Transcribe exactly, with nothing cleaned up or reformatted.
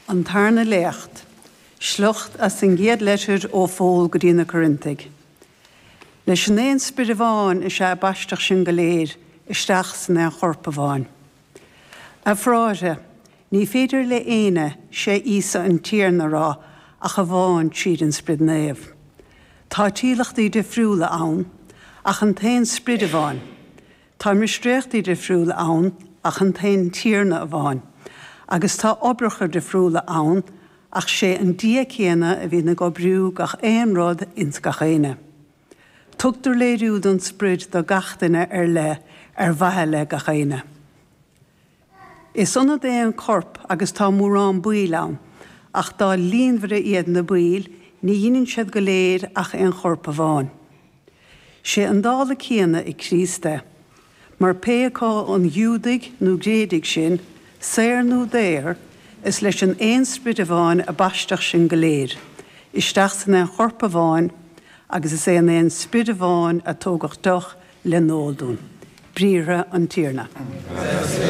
An tarna lecht, slucht as yn géad leisir ó fól go dtí na Corintig. Leis an éon sprid a bháin is sé baisteach sin go léir isteach san na chorpa bháin. A phráise, ní féidir le éine sé ísa an tíarna rá ach a bháin tríd an sprid néamh. Tá tílachtaí de friúla ann ach an tain sprid a bháin. Tá mistreachtaí de friúla ann ach an tain tíarna a bháin. Agus tá obrachar de friúla ann ach sé an dia céine a bhí na go briú gach éon rud ins gach éine. Tugtar léiriúd an sprid do gachtaine ar le ar bhaithe le gach éine. Is sonna é an corp agus tá mórán buil ann ach dá líonmhre iad na buil ní dhéanann siad go léir ach an chorp a bháin. Sé an dála céine i Críste, mar péacá an dúdig nó grédig sin, séir nó déir, is leis an éon sprid a bháin a baisteach sin go léir. Isteach san an chorp a bháin agus is é an éon sprid a bháin a tógach doch le nódún. Bríre an tíorna.